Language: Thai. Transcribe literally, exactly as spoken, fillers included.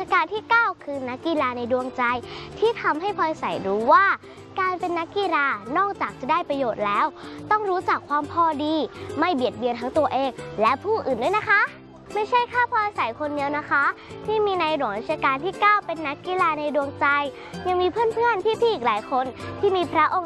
กาลที่เก้าคือนักกีฬาในดวงใจที่ทำให้พลอยใสรู้ว่าการเป็นนักกีฬานอกจากจะได้ประโยชน์แล้วต้องรู้จักความพอดีไม่เบียดเบียนทั้งตัวเองและผู้อื่นด้วยนะคะไม่ใช่แค่พลอยใสคนเดียวนะคะที่มีในหลวงรัชกาลที่เก้าเป็นนักกีฬาในดวงใจยังมีเพื่อนๆพี่ๆอีกหลายคนที่มีพระองค์